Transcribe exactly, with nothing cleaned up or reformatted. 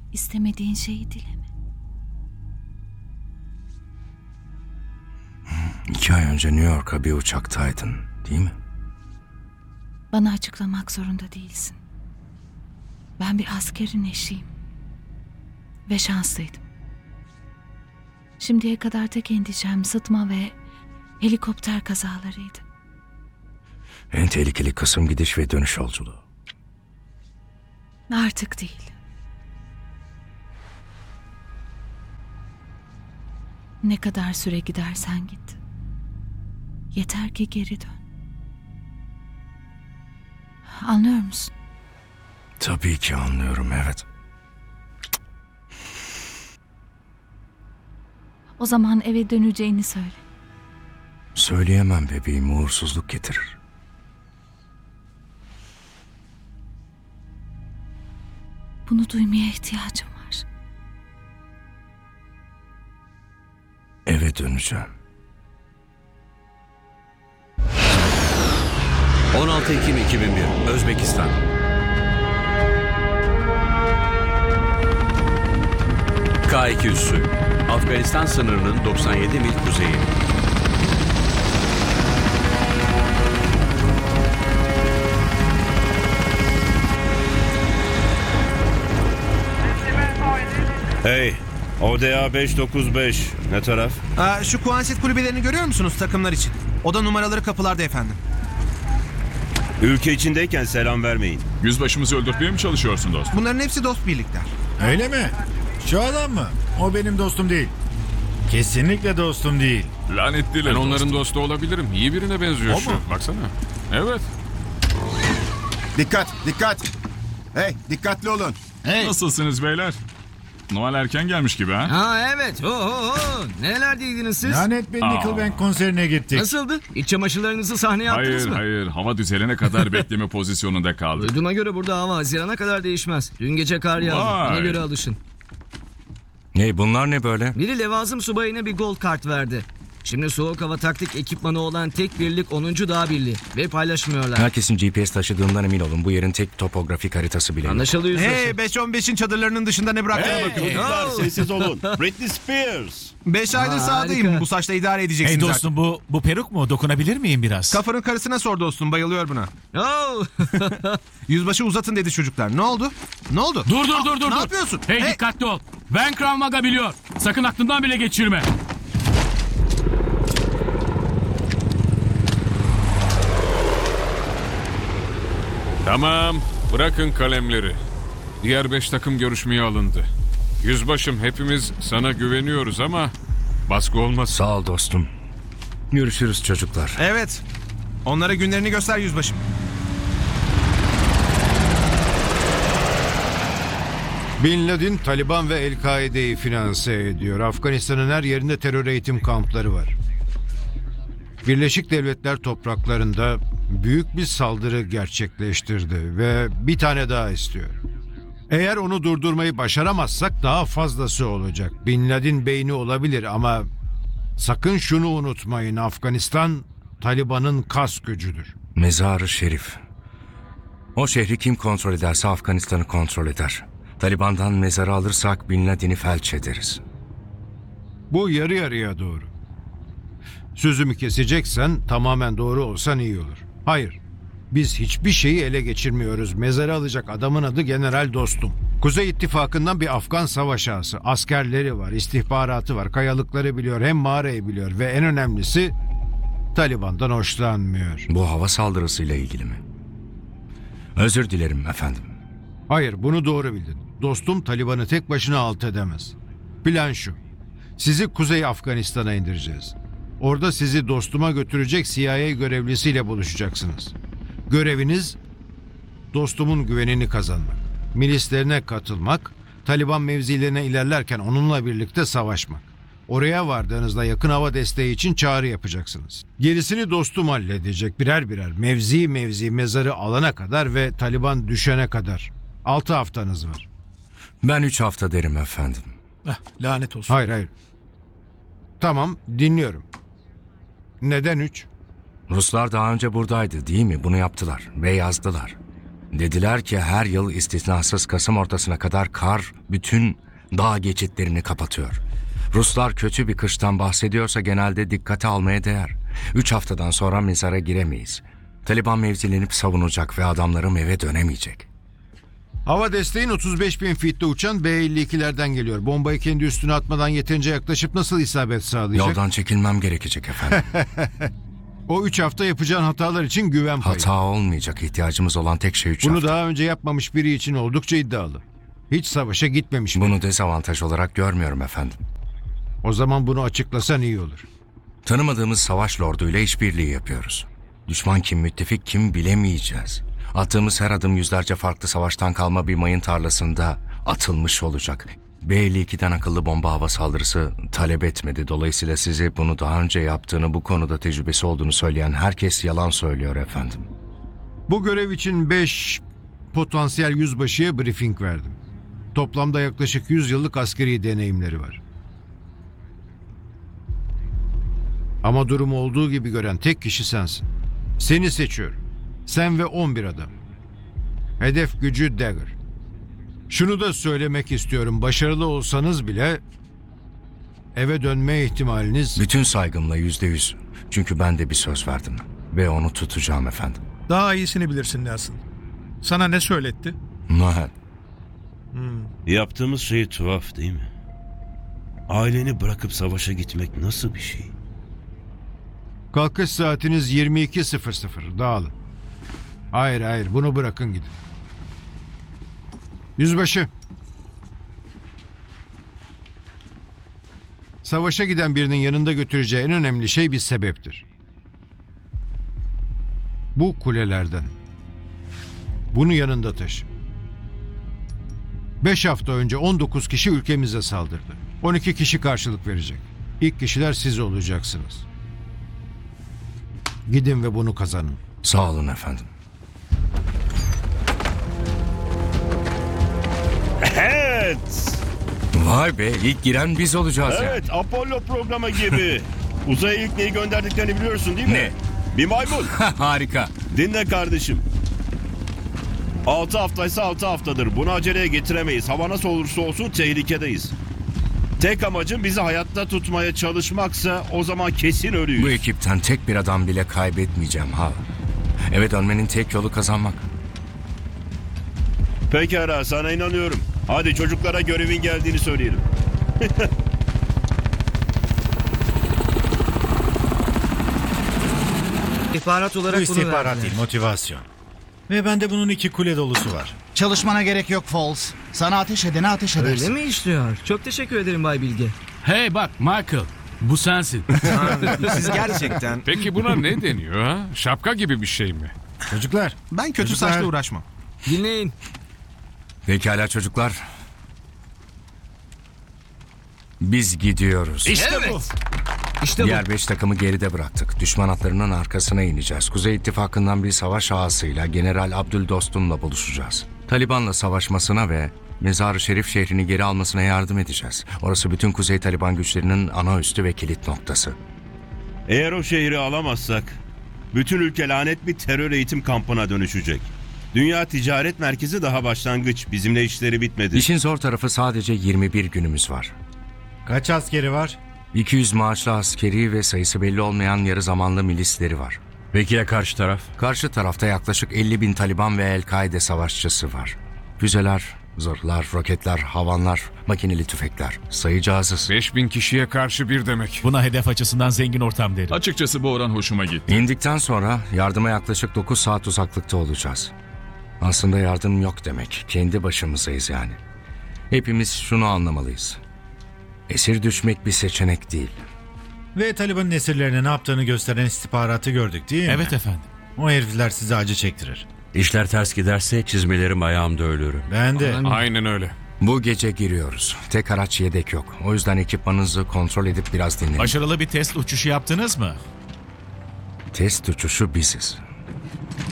İstemediğin şeyi dileme. İki ay önce New York'a bir uçaktaydın, değil mi? Bana açıklamak zorunda değilsin. Ben bir askerin eşiyim. Ve şanslıydım. Şimdiye kadar tek endişem sıtma ve helikopter kazalarıydı. En tehlikeli kısım gidiş ve dönüş yolculuğu. Artık değil. Ne kadar süre gidersen git. Yeter ki geri dön. Anlıyor musun? Tabii ki anlıyorum, evet. O zaman eve döneceğini söyle. Söyleyemem bebeğim, uğursuzluk getirir. Bunu duymaya ihtiyacım var. Eve döneceğim. on altı Ekim iki bin bir, Özbekistan. K iki üssü, Afganistan sınırının doksan yedi mil kuzeyi. Hey, O D A beş dokuz beş. Ne taraf? Aa, şu Kuansit kulübelerini görüyor musunuz takımlar için? Oda numaraları kapılarda efendim. Ülke içindeyken selam vermeyin. Yüzbaşımızı öldürtmeye mi çalışıyorsun dostum? Bunların hepsi dost birlikler. Öyle mi? Şu adam mı? O benim dostum değil. Kesinlikle dostum değil. Lanetliler. Ben onların dostu olabilirim. İyi birine benziyor O şu. mu? Baksana. Evet. Dikkat, dikkat. Hey, dikkatli olun. Hey. Nasılsınız beyler? Noel erken gelmiş gibi ha? Ha evet. Ho ho ho. Nerelerdeydiniz siz? Lanet bir Aa. Nickelback konserine gittik. Nasıldı? İç çamaşırlarınızı sahneye attınız Hayır mı? hayır. Hava düzelene kadar bekleme pozisyonunda kaldık. Duyduğuma göre burada hava Haziran'a kadar değişmez. Dün gece kar yağdı. Vay. Ona göre alışın. Hey, bunlar ne böyle? Biri levazım subayına bir gold kart verdi. Şimdi soğuk hava taktik ekipmanı olan tek birlik onuncu Dağ Birliği. Ve paylaşmıyorlar. Herkesin G P S taşıdığından emin olun. Bu yerin tek topografik haritası bile yok. Anlaşıldı yüzbaşı. Hey, beş on beşin çadırlarının dışında ne bıraktığına Hey bakın. çocuklar, Oh. sessiz olun. Britney Spears. Beş aydır Aa, sahadayım. harika. Bu saçla idare edeceksiniz Hey artık. dostum bu bu peruk mu? Dokunabilir miyim biraz? Kafanın karısına sor dostum, bayılıyor buna. Oh. Yüzbaşı uzatın dedi çocuklar. Ne oldu? Ne oldu? Dur dur dur dur. Ne dur. yapıyorsun? Hey, Hey. dikkatli ol. Ben Krav Maga biliyor. Sakın aklından bile geçirme. Tamam. Bırakın kalemleri. Diğer beş takım görüşmeye alındı. Yüzbaşım, hepimiz sana güveniyoruz ama baskı olmasın. Sağ ol dostum. Görüşürüz çocuklar. Evet. Onlara günlerini göster yüzbaşım. Bin Laden, Taliban ve El-Kaide'yi finanse ediyor. Afganistan'ın her yerinde terör eğitim kampları var. Birleşik Devletler topraklarında büyük bir saldırı gerçekleştirdi ve bir tane daha istiyor. Eğer onu durdurmayı başaramazsak daha fazlası olacak. Bin Laden beyni olabilir ama sakın şunu unutmayın. Afganistan Taliban'ın kas gücüdür. Mezar-ı Şerif. O şehri kim kontrol ederse Afganistan'ı kontrol eder. Taliban'dan mezarı alırsak Bin Laden'i felç ederiz. Bu yarı yarıya doğru. Sözümü keseceksen tamamen doğru olsan iyi olur. Hayır, biz hiçbir şeyi ele geçirmiyoruz. Mezarı alacak adamın adı General Dostum. Kuzey İttifakı'ndan bir Afgan savaş ağası. Askerleri var, istihbaratı var, kayalıkları biliyor, hem mağarayı biliyor ve en önemlisi Taliban'dan hoşlanmıyor. Bu hava saldırısıyla ilgili mi? Özür dilerim efendim. Hayır, bunu doğru bildin. Dostum Taliban'ı tek başına alt edemez. Plan şu. Sizi Kuzey Afganistan'a indireceğiz. Orada sizi dostuma götürecek C I A görevlisiyle buluşacaksınız. Göreviniz dostumun güvenini kazanmak, milislerine katılmak, Taliban mevzilerine ilerlerken onunla birlikte savaşmak. Oraya vardığınızda yakın hava desteği için çağrı yapacaksınız. Gerisini dostum halledecek birer birer, mevzi mevzi mezarı alana kadar ve Taliban düşene kadar. Altı haftanız var. Ben üç hafta derim efendim. Ah, lanet olsun. Hayır hayır. Tamam, dinliyorum. Neden üç? Ruslar daha önce buradaydı değil mi? Bunu yaptılar ve yazdılar. Dediler ki her yıl istisnasız Kasım ortasına kadar kar bütün dağ geçitlerini kapatıyor. Ruslar kötü bir kıştan bahsediyorsa genelde dikkate almaya değer. Üç haftadan sonra mezara giremeyiz. Taliban mevzilenip savunacak ve adamlarım eve dönemeyecek. Hava desteğin otuz beş bin fitte uçan B elli ikilerden geliyor. Bombayı kendi üstüne atmadan yeterince yaklaşıp nasıl isabet sağlayacak? Yoldan çekilmem gerekecek efendim. O üç hafta yapacağın hatalar için güven payı. Hata olmayacak. İhtiyacımız olan tek şey üç Bunu hafta. daha önce yapmamış biri için oldukça iddialı. Hiç savaşa gitmemiş biri. Bunu dezavantaj olarak görmüyorum efendim. O zaman bunu açıklasan iyi olur. Tanımadığımız savaş lorduyla işbirliği yapıyoruz. Düşman kim, müttefik kim bilemeyeceğiz. Attığımız her adım yüzlerce farklı savaştan kalma bir mayın tarlasında atılmış olacak. B elli ikiden akıllı bomba hava saldırısı talep etmedi. Dolayısıyla size bunu daha önce yaptığını, bu konuda tecrübesi olduğunu söyleyen herkes yalan söylüyor efendim. Bu görev için beş potansiyel yüzbaşıya briefing verdim. Toplamda yaklaşık yüz yıllık askeri deneyimleri var. Ama durumu olduğu gibi gören tek kişi sensin. Seni seçiyorum. Sen ve on bir adam. Hedef gücü Dagger. Şunu da söylemek istiyorum. Başarılı olsanız bile eve dönme ihtimaliniz... Bütün saygımla yüzde yüz. Çünkü ben de bir söz verdim. Ve onu tutacağım efendim. Daha iyisini bilirsin Nelson. Sana ne söyletti? Noel. Yaptığımız şey tuhaf değil mi? Aileni bırakıp savaşa gitmek nasıl bir şey? Kalkış saatiniz yirmi iki sıfır sıfır. Dağılın. Hayır hayır bunu bırakın gidin. Yüzbaşı. Savaşa giden birinin yanında götüreceği en önemli şey bir sebeptir. Bu kulelerden. Bunu yanında taşı. Beş hafta önce on dokuz kişi ülkemize saldırdı. on iki kişi karşılık verecek. İlk kişiler siz olacaksınız. Gidin ve bunu kazanın. Sağ olun efendim. Evet. Vay be, ilk giren biz olacağız ya. Evet, Apollo programı gibi. Uzaya ilk neyi gönderdiklerini biliyorsun değil mi? Ne? Bir maymun. Harika. Dinle kardeşim. Altı haftaysa altı haftadır. Bunu aceleye getiremeyiz. Hava nasıl olursa olsun tehlikedeyiz. Tek amacım bizi hayatta tutmaya çalışmaksa o zaman kesin ölüyüz. Bu ekipten tek bir adam bile kaybetmeyeceğim ha. Eve dönmenin tek yolu kazanmak. Pekala, sana inanıyorum. Hadi çocuklara görevin geldiğini söyleyelim. İstihbarat Bu olarak bunu istihbarat verdiler. değil, motivasyon. Ve bende bunun iki kule dolusu var. Çalışmana gerek yok Falls. Sana ateş edene ateş edersin. Öyle mi işliyor? Çok teşekkür ederim Bay Bilge. Hey bak Michael, bu sensin. Siz gerçekten... Peki buna ne deniyor ha? Şapka gibi bir şey mi? Çocuklar. Ben kötü Çocuklar. saçla uğraşmam. Dinleyin. Pekala çocuklar. Biz gidiyoruz. İşte bu. İşte bu. Diğer beş takımı geride bıraktık. Düşman hatlarının arkasına ineceğiz. Kuzey İttifakı'ndan bir savaş ağasıyla General Abdüldostum'la buluşacağız. Taliban'la savaşmasına ve Mezar-ı Şerif şehrini geri almasına yardım edeceğiz. Orası bütün Kuzey Taliban güçlerinin ana üssü ve kilit noktası. Eğer o şehri alamazsak bütün ülke lanet bir terör eğitim kampına dönüşecek. Dünya ticaret merkezi daha başlangıç. Bizimle işleri bitmedi. İşin zor tarafı sadece yirmi bir günümüz var. Kaç askeri var? iki yüz maaşlı askeri ve sayısı belli olmayan yarı zamanlı milisleri var. Peki ya karşı taraf? Karşı tarafta yaklaşık elli bin Taliban ve El-Kaide savaşçısı var. Füzeler, zırhlar, roketler, havanlar, makineli tüfekler. Sayacağız. Beş bin kişiye karşı bir demek. Buna hedef açısından zengin ortam derim. Açıkçası bu oran hoşuma gitti. İndikten sonra yardıma yaklaşık dokuz saat uzaklıkta olacağız. Aslında yardım yok demek. Kendi başımızayız yani. Hepimiz şunu anlamalıyız. Esir düşmek bir seçenek değil. Ve Taliban'ın esirlerine ne yaptığını gösteren istihbaratı gördük değil mi? Evet efendim. O herifler size acı çektirir. İşler ters giderse çizmelerim ayağımda ölürüm. Ben de. Aynen öyle. Bu gece giriyoruz. Tek araç yedek yok. O yüzden ekipmanınızı kontrol edip biraz dinleyin. Başarılı bir test uçuşu yaptınız mı? Test uçuşu biziz.